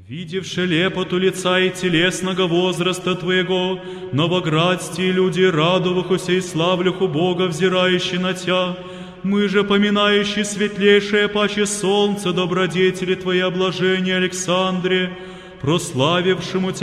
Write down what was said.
Видевши лепоту лица и телесного возраста Твоего, новоградские люди, радовахуся и славлюху Бога, взирающие на Тя, мы же, поминающие светлейшее паче солнце добродетели Твоей облажения Александре, прославившему Тя